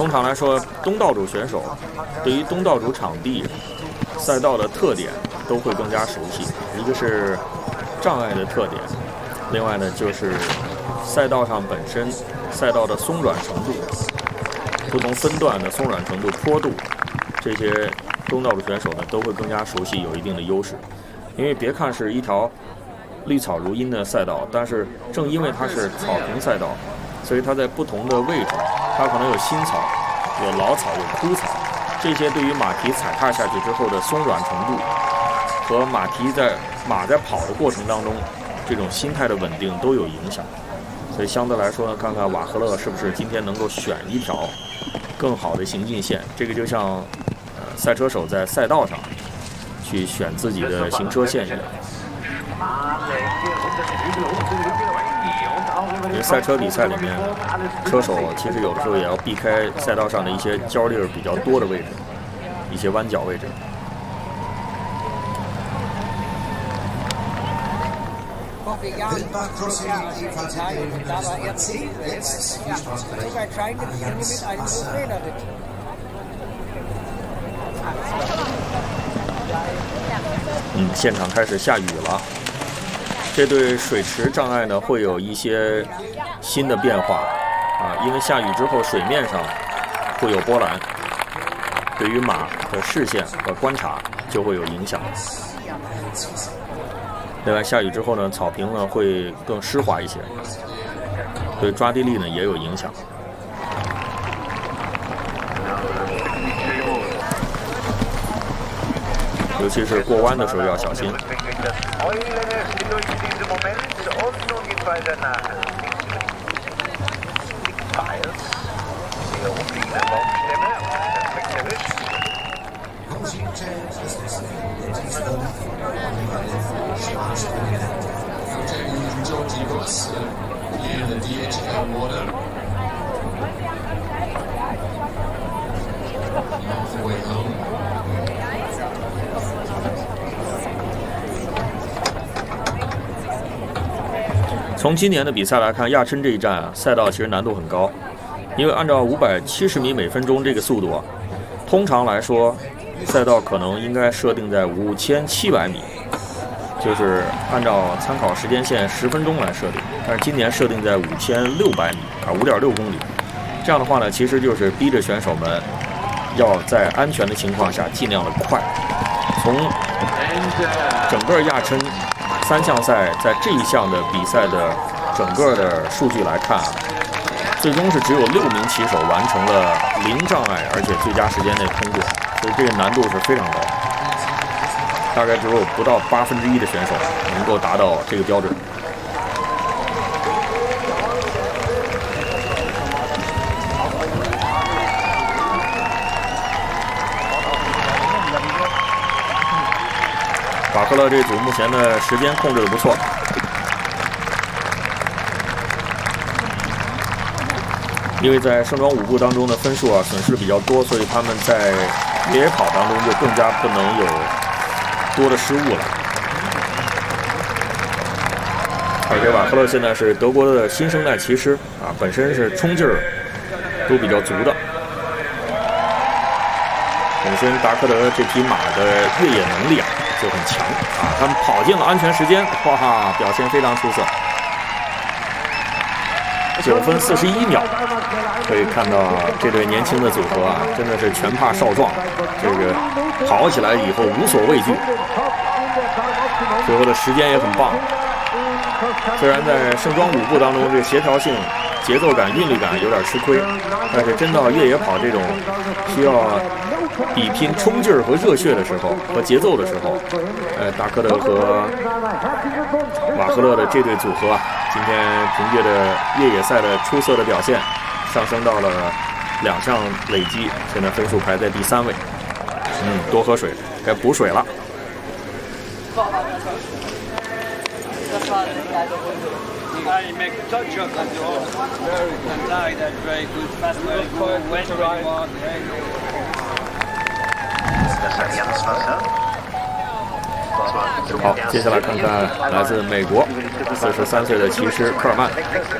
通常来说，东道主选手对于东道主场地、赛道的特点都会更加熟悉。一个是障碍的特点，另外呢就是赛道上本身赛道的松软程度，不同分段的松软程度、坡度，这些东道主选手呢都会更加熟悉，有一定的优势。因为别看是一条绿草如茵的赛道，但是正因为它是草坪赛道，所以它在不同的位置，它可能有新草、有老草、有枯草，这些对于马蹄踩踏下去之后的松软程度，和马在跑的过程当中这种心态的稳定都有影响。所以相对来说呢，看看瓦赫勒是不是今天能够选一条更好的行进线。这个就像赛车手在赛道上去选自己的行车线一样。因为赛车比赛里面，车手其实有的时候也要避开赛道上的一些焦粒比较多的位置，一些弯角位置。现场开始下雨了。这对水池障碍呢会有一些新的变化因为下雨之后水面上会有波澜，对于马的视线和观察就会有影响。另外下雨之后呢，草坪呢会更湿滑一些，对抓地力呢也有影响。尤其是过弯的时候要小心。从今年的比赛来看，亚琛这一站赛道其实难度很高，因为按照570米每分钟这个速度通常来说赛道可能应该设定在5700米，就是按照参考时间线10分钟来设定，但是今年设定在5600米5.6公里。这样的话呢，其实就是逼着选手们要在安全的情况下尽量的快。从整个亚琛3项赛在这一项的比赛的整个的数据来看最终是只有6名骑手完成了零障碍而且最佳时间内通过，所以这个难度是非常高，大概只有不到1/8的选手能够达到这个标准。瓦赫勒这组目前的时间控制的不错，因为在盛装舞步当中的分数损失比较多，所以他们在越野跑当中就更加不能有多的失误了。而且瓦赫勒现在是德国的新生代骑师本身是冲劲儿都比较足的，本身达科德这匹马的越野能力就很强他们跑进了安全时间，哇，表现非常出色，9分41秒，可以看到这对年轻的组合真的是全怕少壮，这个跑起来以后无所畏惧，最后的时间也很棒。虽然在盛装舞步当中这个协调性、节奏感、韵律感有点吃亏，但是真到越野跑这种需要比拼冲劲儿和热血的时候和节奏的时候，达科德和瓦赫勒的这对组合今天凭借着越野赛的出色的表现，上升到了2项累积，现在分数排在第3位。多喝水，该补水了。好，接下来看看来自美国43岁的骑师科尔曼。